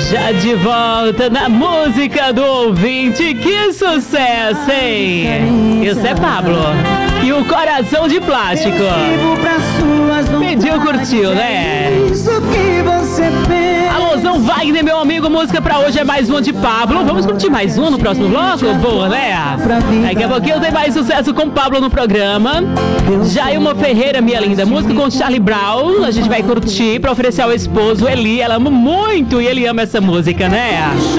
Já de volta na música do ouvinte, que sucesso, hein? Isso é Pablo. E o Coração de Plástico. Pediu, curtiu, né? Alôzão Wagner, meu amigo, música pra hoje é mais uma de Pablo. Vamos curtir mais um no próximo bloco? Boa, né? Daqui a pouquinho tem mais sucesso com Pablo no programa. Jailma Ferreira, minha linda, música com Charlie Brown. A gente vai curtir pra oferecer ao esposo Eli. Ela ama muito e ele ama essa música, né?